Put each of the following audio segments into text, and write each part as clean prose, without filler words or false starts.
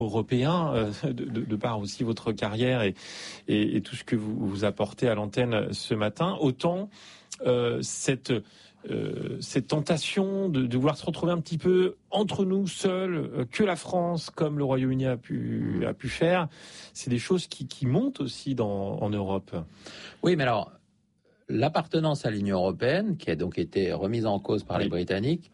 européen, de par aussi votre carrière et tout ce que vous apportez à l'antenne ce matin, autant cette tentation de vouloir se retrouver un petit peu entre nous seuls, que la France, comme le Royaume-Uni a pu faire, c'est des choses qui montent aussi en Europe. Oui, mais alors, l'appartenance à l'Union européenne, qui a donc été remise en cause par les Britanniques,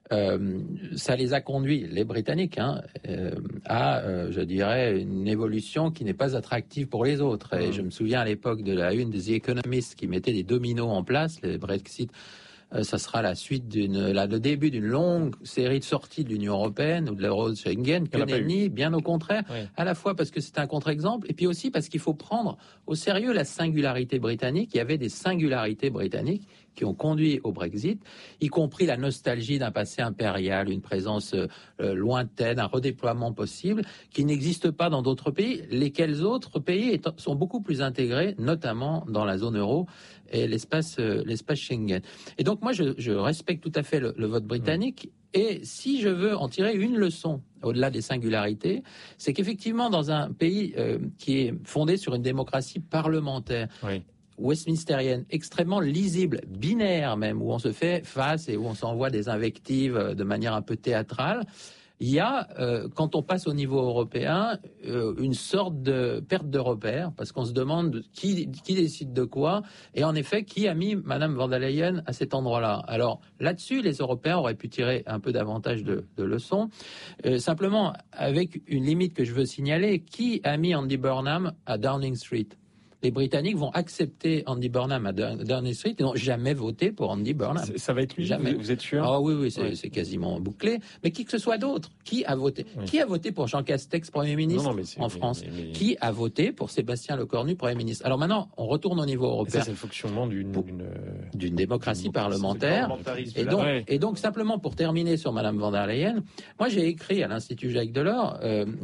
ça les a conduits, les Britanniques, à, je dirais, une évolution qui n'est pas attractive pour les autres. Et je me souviens à l'époque de la une des Economist qui mettait des dominos en place, le Brexit. Ça sera la suite le début d'une longue série de sorties de l'Union européenne ou de l'euro de Schengen, que nenni, bien au contraire, à la fois parce que c'est un contre-exemple, et puis aussi parce qu'il faut prendre au sérieux la singularité britannique. Il y avait des singularités britanniques qui ont conduit au Brexit, y compris la nostalgie d'un passé impérial, une présence lointaine, un redéploiement possible, qui n'existe pas dans d'autres pays, lesquels autres pays sont beaucoup plus intégrés, notamment dans la zone euro et l'espace Schengen. Et donc moi, je respecte tout à fait le vote britannique. Et si je veux en tirer une leçon, au-delà des singularités, c'est qu'effectivement, dans un pays qui est fondé sur une démocratie parlementaire, westminstérienne, extrêmement lisible, binaire même, où on se fait face et où on s'envoie des invectives de manière un peu théâtrale, il y a, quand on passe au niveau européen, une sorte de perte de repère, parce qu'on se demande qui décide de quoi, et en effet, qui a mis Madame von der Leyen à cet endroit-là. Alors, là-dessus, les Européens auraient pu tirer un peu davantage de leçons. Simplement, avec une limite que je veux signaler, qui a mis Andy Burnham à Downing Street ? Les Britanniques vont accepter Andy Burnham à Downing Street et n'ont jamais voté pour Andy Burnham. Ça va être lui, jamais. Vous êtes sûr ? Ah oui, c'est quasiment bouclé. Mais qui que ce soit d'autre, qui a voté ? Qui a voté pour Jean Castex, Premier ministre en France ? Qui a voté pour Sébastien Lecornu, Premier ministre ? Alors maintenant, on retourne au niveau européen. Ça, c'est le fonctionnement d'une démocratie parlementaire. Et donc, simplement pour terminer sur Madame von der Leyen, moi j'ai écrit à l'Institut Jacques Delors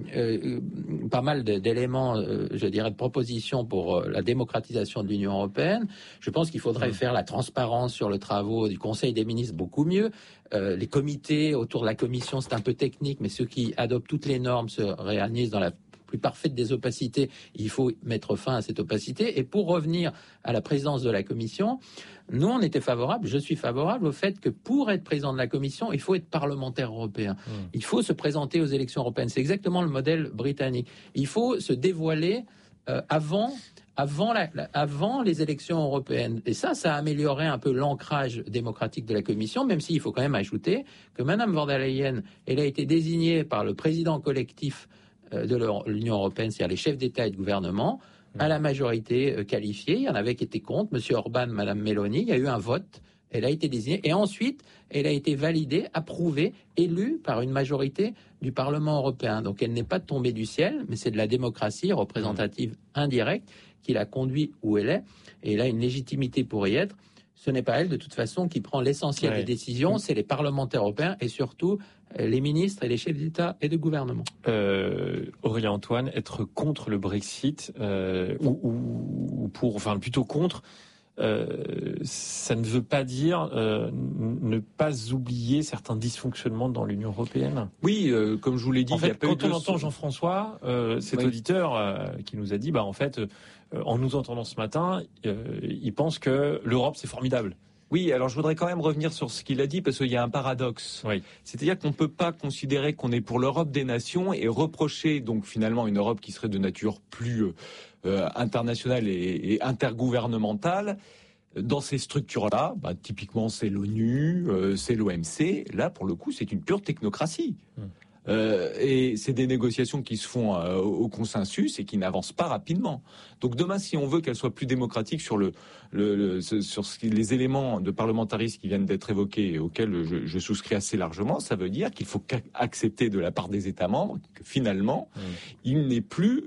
pas mal d'éléments, je dirais, de propositions pour la démocratisation de l'Union européenne. Je pense qu'il faudrait faire la transparence sur le travaux du Conseil des ministres beaucoup mieux. Les comités autour de la Commission, c'est un peu technique, mais ceux qui adoptent toutes les normes se réunissent dans la plus parfaite des opacités. Il faut mettre fin à cette opacité. Et pour revenir à la présidence de la Commission, nous, on était favorables, je suis favorable au fait que pour être président de la Commission, il faut être parlementaire européen. Il faut se présenter aux élections européennes. C'est exactement le modèle britannique. Il faut se dévoiler avant les élections européennes. Et ça améliorerait un peu l'ancrage démocratique de la Commission, même s'il faut quand même ajouter que Mme von der Leyen, elle a été désignée par le président collectif de l'Union européenne, c'est-à-dire les chefs d'État et de gouvernement, à la majorité qualifiée. Il y en avait qui étaient contre, M. Orban, Mme Meloni. Il y a eu un vote. Elle a été désignée. Et ensuite, elle a été validée, approuvée, élue par une majorité du Parlement européen. Donc, elle n'est pas tombée du ciel, mais c'est de la démocratie représentative indirecte qui l'a conduit où elle est. Et elle a une légitimité pour y être. Ce n'est pas elle, de toute façon, qui prend l'essentiel des décisions. C'est les parlementaires européens et surtout les ministres et les chefs d'État et de gouvernement. Aurélien Antoine, être contre le Brexit ou pour, enfin plutôt contre, ça ne veut pas dire ne pas oublier certains dysfonctionnements dans l'Union européenne. Oui, comme je vous l'ai dit, en fait, quand on entend Jean-François, cet auditeur qui nous a dit, en nous entendant ce matin, il pense que l'Europe c'est formidable. Oui, alors je voudrais quand même revenir sur ce qu'il a dit parce qu'il y a un paradoxe. C'est-à-dire qu'on ne peut pas considérer qu'on est pour l'Europe des nations et reprocher donc finalement une Europe qui serait de nature plus internationale et intergouvernementale. Dans ces structures-là, typiquement c'est l'ONU, c'est l'OMC. Là, pour le coup, c'est une pure technocratie. Et c'est des négociations qui se font au consensus et qui n'avancent pas rapidement. Donc demain, si on veut qu'elle soit plus démocratique sur les éléments de parlementarisme qui viennent d'être évoqués et auxquels je souscris assez largement, ça veut dire qu'il faut accepter de la part des États membres que finalement, il n'est plus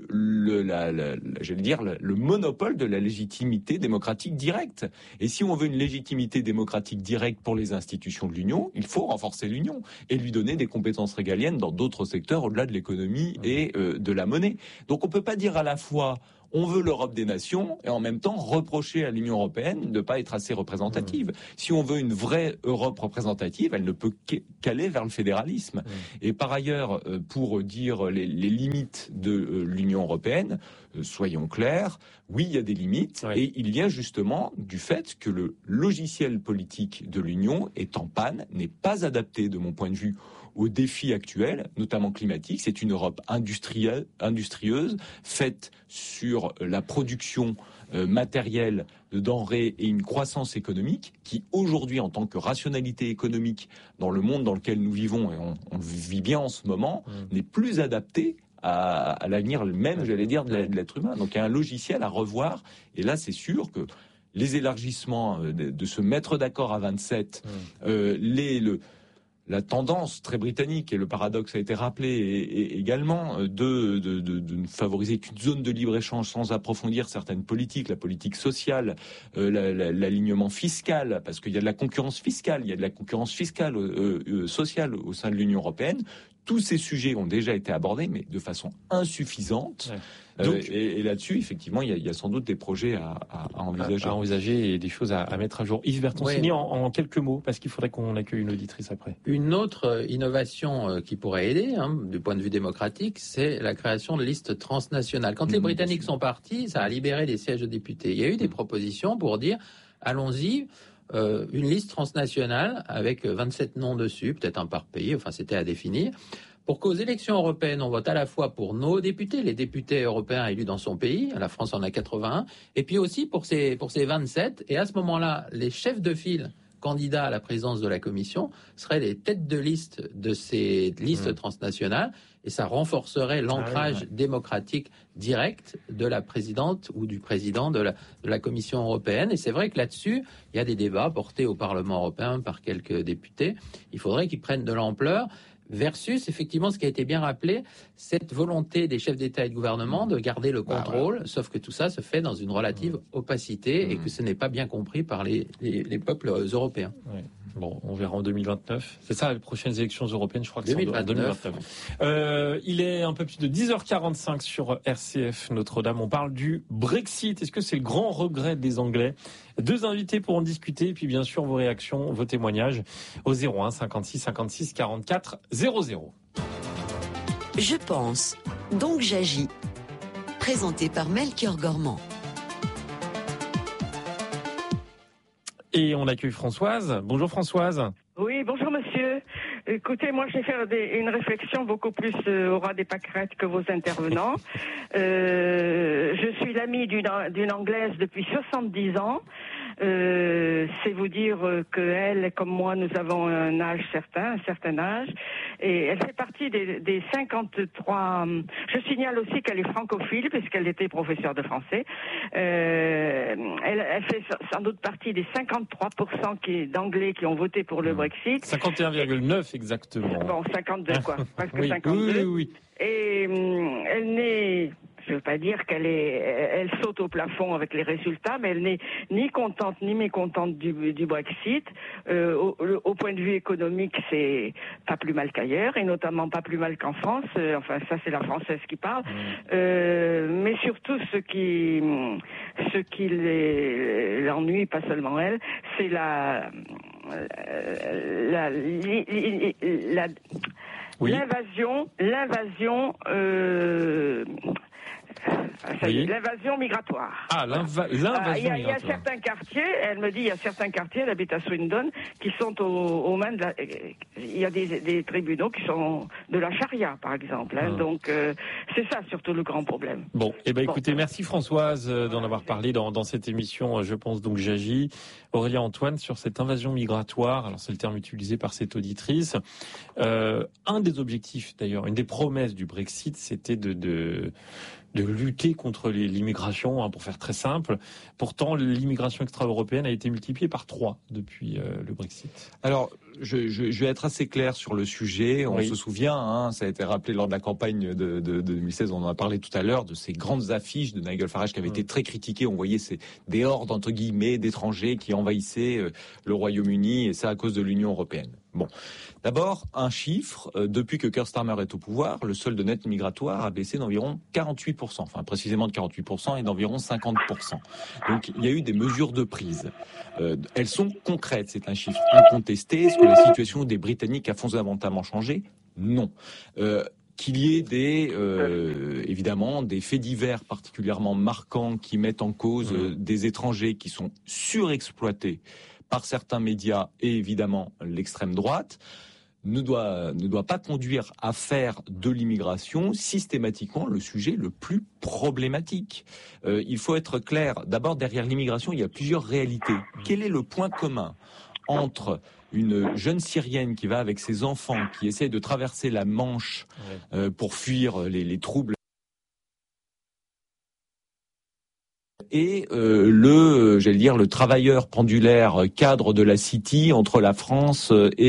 le monopole de la légitimité démocratique directe. Et si on veut une légitimité démocratique directe pour les institutions de l'Union, il faut renforcer l'Union et lui donner des compétences régaliennes dans d'autres secteurs au-delà de l'économie et de la monnaie. Donc on peut pas dire à la fois on veut l'Europe des nations et en même temps reprocher à l'Union européenne de ne pas être assez représentative. Si on veut une vraie Europe représentative, elle ne peut qu'aller vers le fédéralisme. Et par ailleurs, pour dire les limites de l'Union européenne, soyons clairs, oui, il y a des limites, et il y a justement du fait que le logiciel politique de l'Union est en panne, n'est pas adapté de mon point de vue aux défis actuels, notamment climatiques. C'est une Europe industrieuse, faite sur la production matérielle de denrées et une croissance économique qui, aujourd'hui, en tant que rationalité économique dans le monde dans lequel nous vivons, et on le vit bien en ce moment, n'est plus adaptée à l'avenir même, j'allais dire, de l'être humain. Donc il y a un logiciel à revoir, et là c'est sûr que les élargissements, de se mettre d'accord à 27, la tendance très britannique, et le paradoxe a été rappelé également, de favoriser qu'une zone de libre-échange sans approfondir certaines politiques, la politique sociale, l'alignement fiscal, parce qu'il y a de la concurrence fiscale, sociale au sein de l'Union européenne. Tous ces sujets ont déjà été abordés, mais de façon insuffisante. Donc, et là-dessus, effectivement, il y a sans doute des projets à envisager. À envisager et des choses à mettre à jour. Yves Bertoncini, en quelques mots, parce qu'il faudrait qu'on accueille une auditrice après. Une autre innovation qui pourrait aider, du point de vue démocratique, c'est la création de listes transnationales. Quand les Britanniques sont partis, ça a libéré des sièges de députés. Il y a eu des propositions pour dire, allons-y, une liste transnationale avec 27 noms dessus, peut-être un par pays, enfin c'était à définir, pour qu'aux élections européennes, on vote à la fois pour nos députés, les députés européens élus dans son pays, la France en a 81, et puis aussi pour ces 27, et à ce moment-là, les chefs de file candidats à la présidence de la Commission seraient les têtes de liste de ces listes transnationales, et ça renforcerait l'ancrage démocratique direct de la présidente ou du président de la Commission européenne. Et c'est vrai que là-dessus, il y a des débats portés au Parlement européen par quelques députés. Il faudrait qu'ils prennent de l'ampleur, versus, effectivement, ce qui a été bien rappelé, cette volonté des chefs d'État et de gouvernement de garder le contrôle, sauf que tout ça se fait dans une relative opacité et que ce n'est pas bien compris par les peuples européens. Ouais. Bon, on verra en 2029. C'est ça, les prochaines élections européennes, je crois que c'est en 2029. Il est un peu plus de 10h45 sur RCF Notre-Dame. On parle du Brexit. Est-ce que c'est le grand regret des Anglais ? Deux invités pour en discuter, et puis bien sûr vos réactions, vos témoignages au 01 56 56 44 00. Je pense, donc j'agis. Présenté par Melchior Gormand. Et on accueille Françoise. Bonjour Françoise. Oui, bonjour monsieur. Écoutez, moi je vais faire une réflexion beaucoup plus au ras des pâquerettes que vos intervenants. Je suis l'amie d'une Anglaise depuis 70 ans. C'est vous dire que elle, comme moi, nous avons un certain âge, et elle fait partie des 53. Je signale aussi qu'elle est francophile puisqu'elle était professeure de français. Elle fait sans doute partie des 53% d'Anglais qui ont voté pour le Brexit. 51,9 exactement. Bon, 52 quoi, presque 52. Oui. Et elle n'est, je ne veux pas dire elle saute au plafond avec les résultats, mais elle n'est ni contente ni mécontente du Brexit. Au point de vue économique, c'est pas plus mal qu'ailleurs, et notamment pas plus mal qu'en France. Enfin, ça c'est la française qui parle. Mais surtout, ce qui l'ennuie, pas seulement elle, c'est l'invasion l'invasion migratoire. L'invasion migratoire. Il y a certains quartiers, elle me dit, il y a certains quartiers, elle habite à Swindon, qui sont aux mains de il y a des tribunaux qui sont de la charia, par exemple. Donc, c'est ça surtout le grand problème. Bon, écoutez, merci Françoise d'en avoir parlé dans cette émission, je pense donc j'agis. Aurélien Antoine, sur cette invasion migratoire, alors c'est le terme utilisé par cette auditrice. Un des objectifs, d'ailleurs, une des promesses du Brexit, c'était de lutter contre l'immigration, pour faire très simple. Pourtant, l'immigration extra-européenne a été multipliée par 3 depuis le Brexit. Alors, je vais être assez clair sur le sujet. On se souvient, ça a été rappelé lors de la campagne de 2016, on en a parlé tout à l'heure, de ces grandes affiches de Nigel Farage qui avaient été très critiquées. On voyait des hordes, entre guillemets, d'étrangers qui envahissaient le Royaume-Uni, et ça à cause de l'Union européenne. Bon. D'abord, un chiffre, depuis que Keir Starmer est au pouvoir, le solde net migratoire a baissé d'environ 48%, enfin précisément de 48% et d'environ 50%. Donc il y a eu des mesures de prise. Elles sont concrètes, c'est un chiffre incontesté. Est-ce que la situation des Britanniques a fondamentalement changé ? Non. Qu'il y ait évidemment des faits divers particulièrement marquants qui mettent en cause des étrangers qui sont surexploités par certains médias et évidemment l'extrême droite, ne doit pas conduire à faire de l'immigration systématiquement le sujet le plus problématique. Il faut être clair, d'abord derrière l'immigration, il y a plusieurs réalités. Quel est le point commun entre une jeune Syrienne qui va avec ses enfants, qui essaie de traverser la Manche pour fuir les troubles, et le travailleur pendulaire cadre de la City entre la France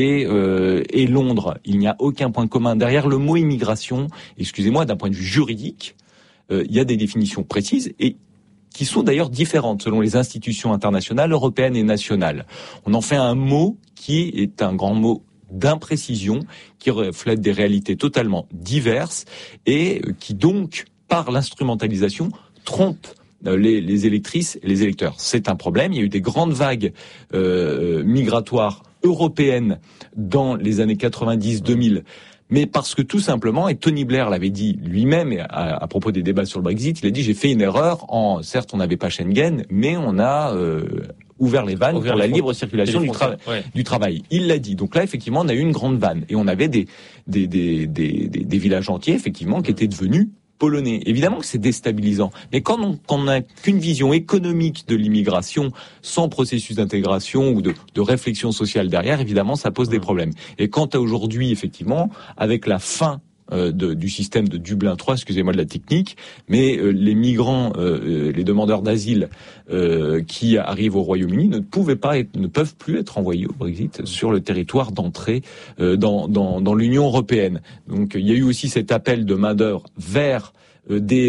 et Londres. Il n'y a aucun point commun. Derrière le mot immigration, excusez-moi, d'un point de vue juridique, il y a des définitions précises et qui sont d'ailleurs différentes selon les institutions internationales, européennes et nationales. On en fait un mot qui est un grand mot d'imprécision, qui reflète des réalités totalement diverses et qui donc, par l'instrumentalisation, trompe les électrices et les électeurs. C'est un problème. Il y a eu des grandes vagues migratoires européennes dans les années 90-2000, mais parce que tout simplement, et Tony Blair l'avait dit lui-même à propos des débats sur le Brexit, il a dit « j'ai fait une erreur, certes on n'avait pas Schengen, mais on a ouvert les vannes pour la libre circulation du travail ». Il l'a dit. Donc là, effectivement, on a eu une grande vanne et on avait des villages entiers, effectivement, qui étaient devenus polonais. Évidemment que c'est déstabilisant, mais quand on n'a qu'une vision économique de l'immigration sans processus d'intégration ou de réflexion sociale derrière, évidemment, ça pose des problèmes. Et quant à aujourd'hui, effectivement, avec la fin du système de Dublin 3, excusez-moi de la technique, mais les migrants, les demandeurs d'asile qui arrivent au Royaume-Uni ne peuvent plus être envoyés au Brexit sur le territoire d'entrée dans l'Union européenne. Donc il y a eu aussi cet appel de main-d'œuvre vers des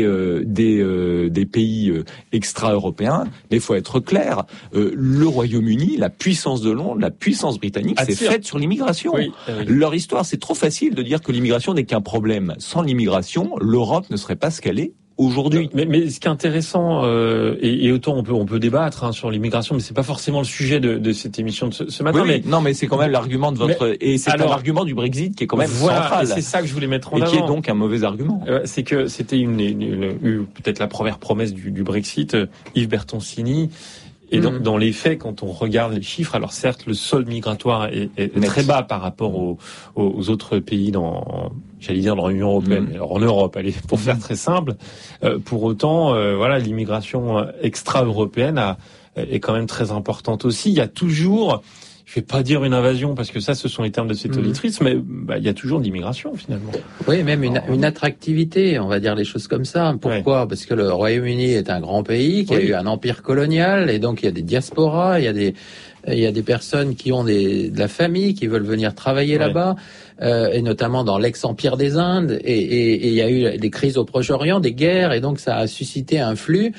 pays extra-européens, mais il faut être clair, le Royaume-Uni, la puissance de Londres, la puissance britannique, c'est faite sur l'immigration. Oui. Leur histoire, c'est trop facile de dire que l'immigration n'est qu'un problème. Sans l'immigration, l'Europe ne serait pas ce qu'elle est aujourd'hui. Mais ce qui est intéressant, et autant on peut débattre sur l'immigration, mais c'est pas forcément le sujet de cette émission de ce matin. Oui, mais c'est quand même l'argument de votre, et c'est un argument du Brexit qui est quand même central. Et c'est ça que je voulais mettre en avant. Et qui est donc un mauvais argument. C'est que c'était peut-être la première promesse du Brexit, Yves Bertoncini. Et dans les faits, quand on regarde les chiffres, alors certes, le solde migratoire est très bas par rapport aux autres pays dans l'Union européenne, alors en Europe, allez, pour faire très simple. Pour autant, l'immigration extra-européenne est quand même très importante aussi. Il y a toujours, je vais pas dire une invasion parce que ça, ce sont les termes de cette auditrice, mais il y a toujours de l'immigration finalement. Oui, même une attractivité, on va dire les choses comme ça. Pourquoi ? Parce que le Royaume-Uni est un grand pays qui a eu un empire colonial et donc il y a des diasporas, il y a des personnes qui ont de la famille qui veulent venir travailler là-bas. Et notamment dans l'ex-empire des Indes, et il y a eu des crises au Proche-Orient, des guerres, et donc ça a suscité un flux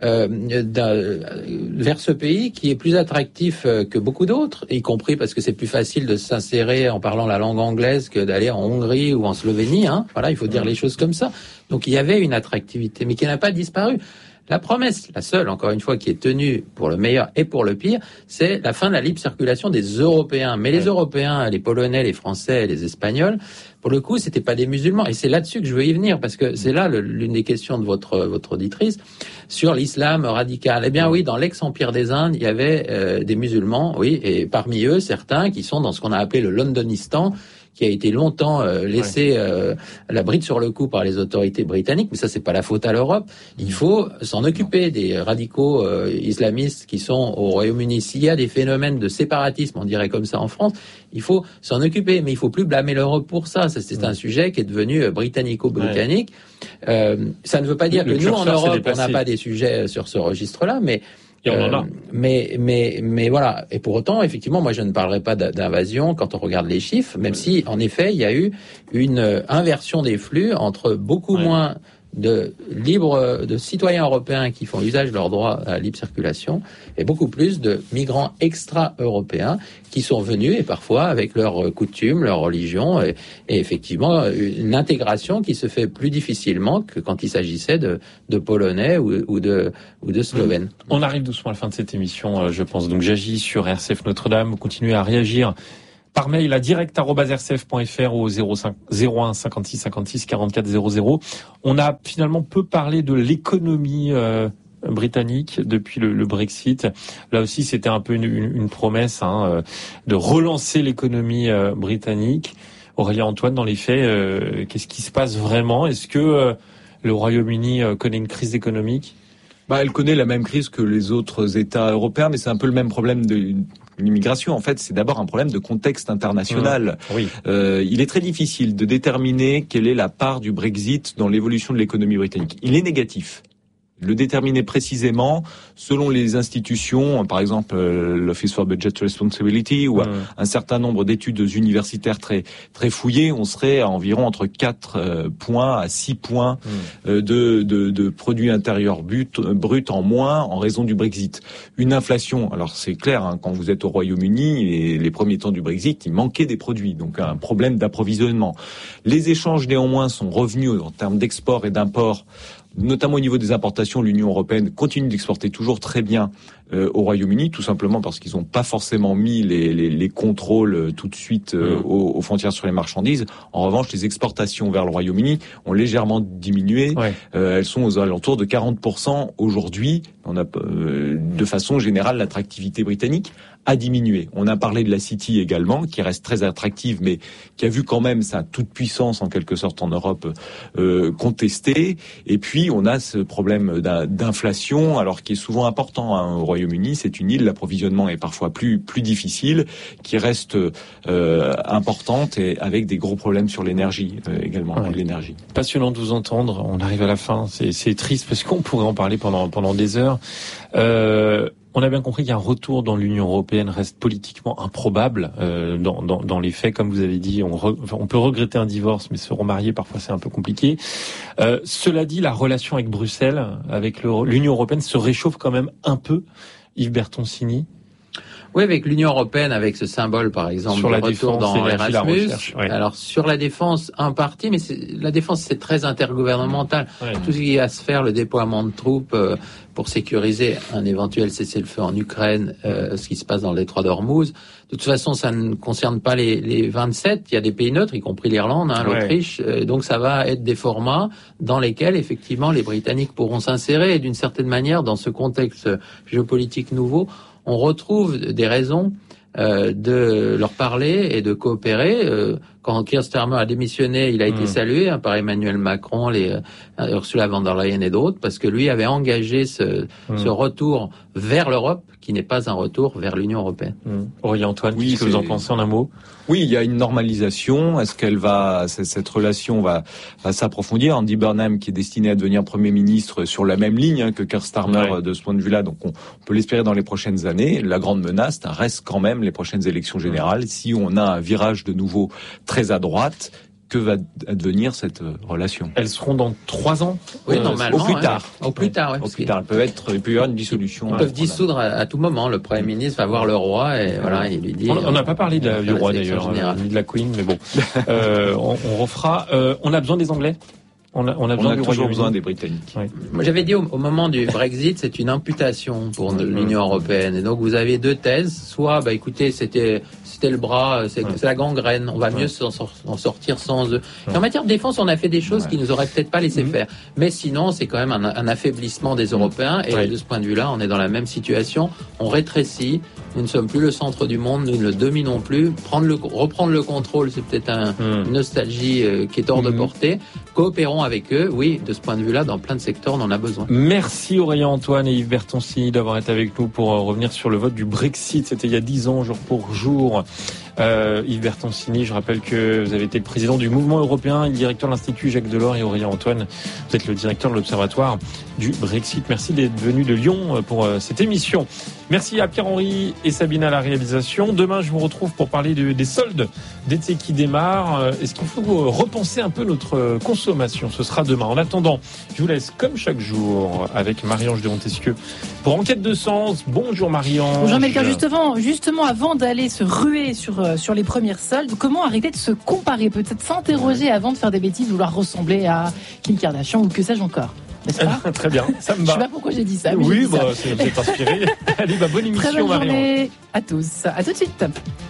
vers ce pays qui est plus attractif que beaucoup d'autres, y compris parce que c'est plus facile de s'insérer en parlant la langue anglaise que d'aller en Hongrie ou en Slovénie. Voilà, il faut dire les choses comme ça. Donc il y avait une attractivité, mais qui n'a pas disparu. La promesse, la seule, encore une fois, qui est tenue pour le meilleur et pour le pire, c'est la fin de la libre circulation des Européens. Mais les Européens, les Polonais, les Français, les Espagnols, pour le coup, c'était pas des musulmans. Et c'est là-dessus que je veux y venir, parce que c'est là l'une des questions de votre auditrice, sur l'islam radical. Eh bien oui, dans l'ex-empire des Indes, il y avait des musulmans, oui, et parmi eux, certains qui sont dans ce qu'on a appelé le Londonistan, qui a été longtemps laissé la bride sur le cou par les autorités britanniques, mais ça c'est pas la faute à l'Europe. Il faut s'en occuper des radicaux islamistes qui sont au Royaume-Uni. S'il y a des phénomènes de séparatisme, on dirait comme ça en France, il faut s'en occuper, mais il faut plus blâmer l'Europe pour ça. C'est un sujet qui est devenu britannico-britannique. Ça ne veut pas dire que nous en Europe on n'a pas des sujets sur ce registre-là, mais et on en a. Mais voilà. Et pour autant, effectivement, moi, je ne parlerai pas d'invasion quand on regarde les chiffres, même si, en effet, il y a eu une inversion des flux entre beaucoup moins de citoyens européens qui font usage de leur droit à la libre circulation et beaucoup plus de migrants extra-européens qui sont venus et parfois avec leurs coutumes, leur religion et effectivement une intégration qui se fait plus difficilement que quand il s'agissait de Polonais ou de Slovènes. On arrive doucement à la fin de cette émission, je pense. Donc j'agis sur RCF Notre-Dame. Vous continuez à réagir par mail à direct@rcf.fr au 01 56 56 44 00. On a finalement peu parlé de l'économie britannique depuis le Brexit. Là aussi, c'était un peu une promesse de relancer l'économie britannique. Aurélien Antoine, dans les faits, qu'est-ce qui se passe vraiment? Est-ce que le Royaume-Uni connaît une crise économique? Elle connaît la même crise que les autres États européens, mais c'est un peu le même problème de l'immigration. En fait, c'est d'abord un problème de contexte international. Oui. Il est très difficile de déterminer quelle est la part du Brexit dans l'évolution de l'économie britannique. Il est négatif. Le déterminer précisément selon les institutions, par exemple l'Office for Budget Responsibility ou un certain nombre d'études universitaires très très fouillées, on serait à environ entre 4 points à 6 points de produit intérieur brut en moins en raison du Brexit. Une inflation, alors c'est clair, quand vous êtes au Royaume-Uni, et les premiers temps du Brexit, il manquait des produits, donc un problème d'approvisionnement. Les échanges néanmoins sont revenus en termes d'export et d'import. Notamment au niveau des importations, l'Union européenne continue d'exporter toujours très bien au Royaume-Uni, tout simplement parce qu'ils n'ont pas forcément mis les contrôles tout de suite aux frontières sur les marchandises. En revanche, les exportations vers le Royaume-Uni ont légèrement diminué. Ouais. Elles sont aux alentours de 40% aujourd'hui. On a, de façon générale, l'attractivité britannique a diminué. On a parlé de la City également, qui reste très attractive, mais qui a vu quand même sa toute-puissance, en quelque sorte, en Europe contestée. Et puis, on a ce problème d'inflation, alors qui est souvent important au Royaume-Uni. C'est une île, l'approvisionnement est parfois plus difficile, qui reste importante, et avec des gros problèmes sur l'énergie également, de l'énergie. Passionnant de vous entendre. On arrive à la fin. C'est triste, parce qu'on pourrait en parler pendant des heures. On a bien compris qu'un retour dans l'Union européenne reste politiquement improbable dans les faits. Comme vous avez dit, on peut regretter un divorce, mais se remarier, parfois, c'est un peu compliqué. Cela dit, la relation avec Bruxelles, avec l'Union européenne, se réchauffe quand même un peu. Yves Bertoncini. Oui, avec l'Union européenne, avec ce symbole, par exemple, sur de la retour défense, dans Erasmus. Oui. Alors, sur la défense, en partie, mais la défense, c'est très intergouvernemental. Oui. Tout ce qui est à se faire, le déploiement de troupes pour sécuriser un éventuel cessez-le-feu en Ukraine, ce qui se passe dans le détroit d'Ormuz. De toute façon, ça ne concerne pas les 27. Il y a des pays neutres, y compris l'Irlande, l'Autriche. Donc, ça va être des formats dans lesquels, effectivement, les Britanniques pourront s'insérer. Et d'une certaine manière, dans ce contexte géopolitique nouveau, on retrouve des raisons de leur parler et de coopérer. Quand Keir Starmer a démissionné, il a été salué par Emmanuel Macron, Ursula von der Leyen et d'autres, parce que lui avait engagé ce retour vers l'Europe, qui n'est pas un retour vers l'Union européenne. Aurélien Antoine, qu'est-ce que vous en pensez en un mot? Oui, il y a une normalisation. Est-ce qu'elle cette relation va s'approfondir? Andy Burnham, qui est destiné à devenir Premier ministre, sur la même ligne que Keir Starmer de ce point de vue-là, donc on peut l'espérer dans les prochaines années. La grande menace reste quand même les prochaines élections générales. Si on a un virage de nouveau très à droite, que va advenir cette relation? Elles seront dans 3 ans? Oui, normalement. Au plus tard. Au plus tard, oui. Au plus tard. Il peut y avoir une dissolution. Ils peuvent dissoudre à tout moment. Le Premier ministre va voir le roi et voilà, il lui dit... On n'a pas parlé du roi d'ailleurs, ni de la Queen, mais bon. On refera. On a besoin des Anglais? On a toujours besoin des Britanniques. Oui. Moi, j'avais dit au moment du Brexit, c'est une amputation pour l'Union européenne. Et donc, vous avez 2 thèses. Soit, écoutez, c'était le bras, c'est la gangrène. On va mieux s'en sortir sans eux. Et en matière de défense, on a fait des choses qui nous auraient peut-être pas laissé faire. Mais sinon, c'est quand même un affaiblissement des Européens. Et de ce point de vue-là, on est dans la même situation. On rétrécit. Nous ne sommes plus le centre du monde. Nous ne le dominons plus. Reprendre le contrôle, c'est peut-être une nostalgie qui est hors de portée. Coopérons avec eux. Oui, de ce point de vue-là, dans plein de secteurs, on en a besoin. Merci Aurélien Antoine et Yves Bertoncini d'avoir été avec nous pour revenir sur le vote du Brexit. C'était il y a 10 ans, jour pour jour. Yves Bertoncini, je rappelle que vous avez été le président du mouvement européen, le directeur de l'Institut Jacques Delors, et Aurélien Antoine, vous êtes le directeur de l'Observatoire du Brexit. Merci d'être venu de Lyon pour cette émission. Merci à Pierre-Henri et Sabine à la réalisation. Demain, je vous retrouve pour parler des soldes d'été qui démarrent. Est-ce qu'il faut repenser un peu notre consommation? Ce sera demain. En attendant, je vous laisse comme chaque jour avec Marie-Ange de Montesquieu pour Enquête de Sens. Bonjour Marie-Ange. Bonjour Melchior. Justement, avant d'aller se ruer sur les premières soldes, comment arrêter de se comparer? Peut-être s'interroger avant de faire des bêtises, vouloir ressembler à Kim Kardashian ou que sais-je encore. N'est-ce pas? Très bien, ça me va. Je sais pas pourquoi j'ai dit ça. Oui, vous êtes inspiré. Allez, bonne émission, Très bonne Marie-Ange. journée à tous. À tout de suite.